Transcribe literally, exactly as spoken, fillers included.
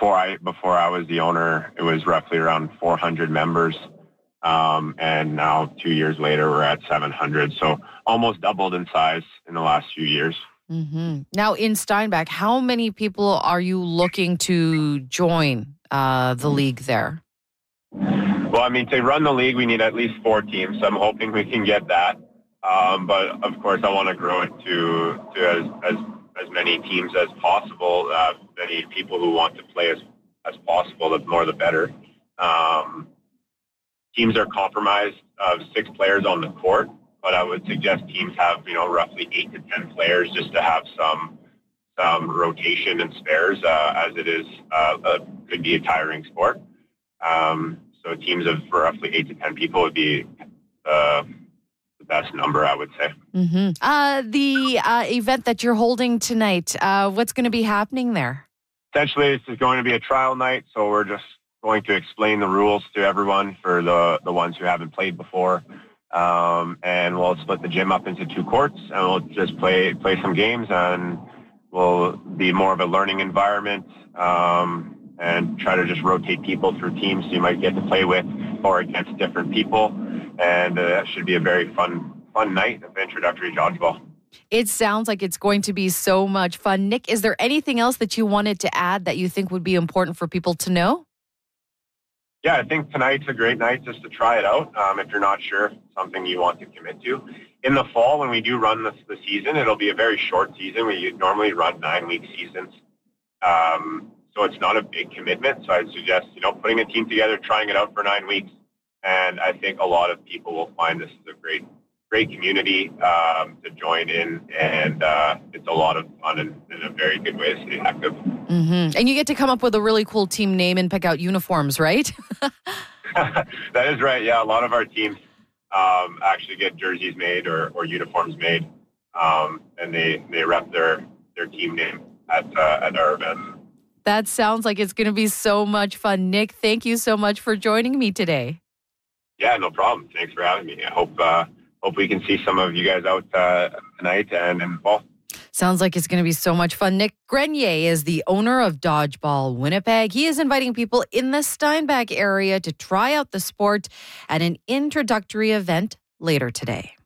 before I before I was the owner, it was roughly around four hundred members. Um, and now two years later, we're at seven hundred. So almost doubled in size in the last few years. Mm-hmm. Now in Steinbach, how many people are you looking to join uh, the league there? Well, I mean, to run the league, we need at least four teams. So I'm hoping we can get that. Um, but of course, I want to grow it to to as as, as many teams as possible. Uh, many people who want to play as as possible. The more, the better. Um, Teams are compromised of six players on the court, but I would suggest teams have, you know, roughly eight to ten players just to have some some rotation and spares, uh, as it is uh, a, could be a tiring sport. Um, so teams of roughly eight to ten people would be uh, the best number, I would say. Mm-hmm. Uh, the uh, event that you're holding tonight, uh, what's going to be happening there? Essentially, this is going to be a trial night, so we're just going to explain the rules to everyone for the, the ones who haven't played before. Um, and we'll split the gym up into two courts, and we'll just play play some games, and we'll be more of a learning environment, um, and try to just rotate people through teams so you might get to play with or against different people. And uh, that should be a very fun fun night of introductory dodgeball. It sounds like it's going to be so much fun. Nick, is there anything else that you wanted to add that you think would be important for people to know? Yeah, I think tonight's a great night just to try it out. Um, if you're not sure if it's something you want to commit to. In the fall, when we do run the, the season, it'll be a very short season. We normally run nine-week seasons. Um, so it's not a big commitment. So I'd suggest, you know, putting a team together, trying it out for nine weeks. And I think a lot of people will find this is a great great community um, to join in, and uh, it's a lot of fun and, and a very good way to stay active. Mm-hmm. And you get to come up with a really cool team name and pick out uniforms, right? That is right, yeah. A lot of our teams um, actually get jerseys made or, or uniforms made, um, and they, they rep their, their team name at, uh, at our events. That sounds like it's going to be so much fun. Nick, thank you so much for joining me today. Yeah, no problem. Thanks for having me. I hope... Uh, Hope we can see some of you guys out uh, tonight and in the fall. Sounds like it's going to be so much fun. Nick Grenier is the owner of Dodgeball Winnipeg. He is inviting people in the Steinbach area to try out the sport at an introductory event later today.